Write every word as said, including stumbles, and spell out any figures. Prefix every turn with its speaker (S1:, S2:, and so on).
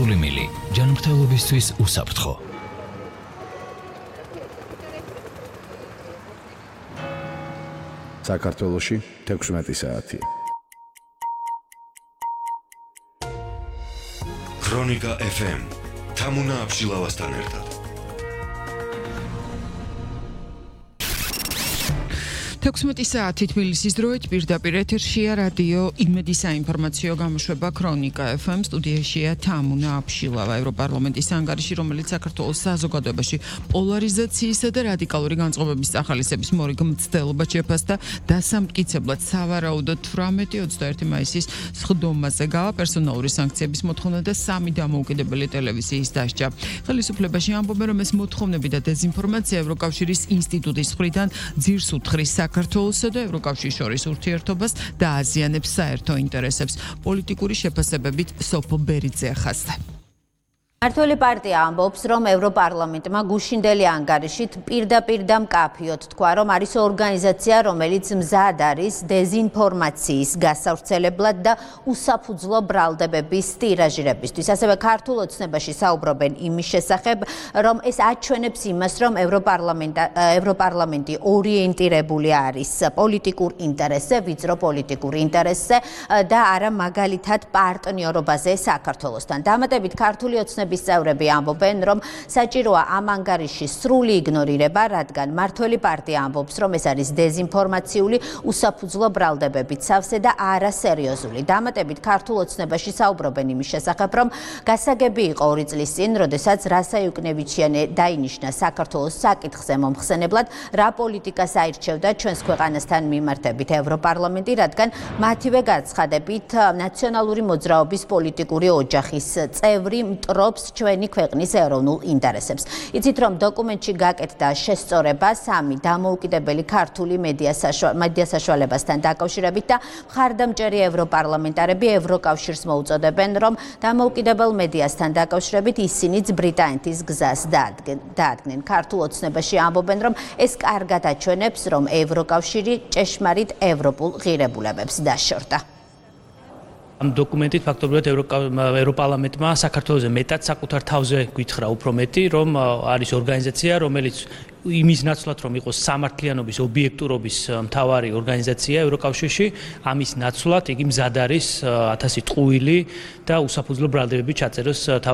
S1: სრული მილი, ჯანმრთელობისთვის უსაფრთხო.
S2: საქართველოში თექვსმეტი საათი.
S3: ქრონიკა ეფ ემ თამუნა აბშილავასთან ერთად.
S4: თექვსმეტი საათი თბილისის დროით პირდაპირ ეთერშია რადიო იმედი საინფორმაციო გამოშვება ქრონიკა ეფ ემ სტუდიაშია თამუნა აბშილავა. ევროპარლამენტის ანგარიში, რომელიც საქართველოს საზოგადოებაში პოლარიზაციისა და რადიკალური განწყობების ახალისების მორიგ მცდელობას შეფასდა დასამტკიცებლად სავარაუდოდ თვრამეტი ოცდაერთი მაისის სხდომაზე გავა პერსონალური სანქციების მოთხოვნა და სამი დამოუკიდებელი ტელევიზიის დასჯა. ხელისუფლებაში ამბობენ, რომ ეს მოთხოვნები და დეზინფორმაცია ევროკავშირის ინსტიტუტის მხრიდან ძირს უთხრის საქართველოსა და ევროკავშირის შორის ურთიერთობას და აზიანებს საერთო ინტერესებს. პოლიტიკური შეფასებებით სოფო ბერიძე ახასდა.
S5: მართველი პარტია ამბობს, რომ ევროპარლამენტმა გუშინდელი ანგარიშით პირდაპირ და მკაფიოდ თქვა, რომ არის ორგანიზაცია, რომელიც მზად არის დეზინფორმაციის გასავრცელებლად და უსაფუძვლო ბრალდებების ტირაჟირებისთვის. ასევე ქართულ ოცნებაში საუბრობენ იმის შესახებ, რომ ეს აჩვენებს იმას, რომ ევროპარლამენტი ორიენტირებული არის პოლიტიკურ ინტერესზე, ვიწრო პოლიტიკურ ინტერესზე და არა მაგალითად პარტნიორობაზე საქართველოსთან. დამატებით ქართული ოცნების წევრები ამბობენ, რომ საჭიროა ამ ანგარიშის სრული იგნორირება, რადგან მართველი პარტია ამბობს, რომ ეს არის დეზინფორმაციული, უსაფუძვლო ბრალდებებით სავსე და არასერიოზული. დამატებით ქართულ ოცნებაში საუბრობენ იმის შესახებ, რომ გასაგები იყო ორი წლის წინ, როდესაც რასა იუკნევიჩიანი დაინიშნა საქართველოს საკითხზე მომხსენებლად, რა პოლიტიკას აირჩევდა ჩვენს ქვეყანასთან მიმართებით ევროპარლამენტი, რადგან მათივე განცხადებით ნაციონალური მოძრაობის პოლიტიკური ოჯახის წევრი მტრობს ჩვენი ქვეყნის ეროვნულ ინტერესებს. იცით, რომ დოკუმენტში გაკეთდა შესწორება სამი დამოუკიდებელი ქართული მედია საშუალებასთან დაკავშირებით და მხარდამჭერი ევროპარლამენტარები ევროკავშირს მოუწოდებენ, რომ დამოუკიდებელ მედიასთან დაკავშირებით ისინიც ბრიტანეთის გზას დაადგნენ. ქართულ ოცნებაში ამბობენ, რომ ეს კარგად აჩვენებს, რომ ევროკავშირი ჭეშმარიტ ევროპულ ღირებულებებს დაშორდა.
S6: ამ დოკუმენტით ფაქტობრივად ევროპარლამენტმა საქართველოზე მეტად საკუთარ თავზე გითხრა უფრო მეტი, რომ არის ორგანიზაცია, რომელიც იმის ნაცვლად, რომ იყოს სამართლიანობის, ობიექტურობის მთავარი ორგანიზაცია ევროკავშირში, ამის ნაცვლად იგი მზად არის ათასი ტყუილი და უსაფუძვლო ბრალდებები ჩაწეროს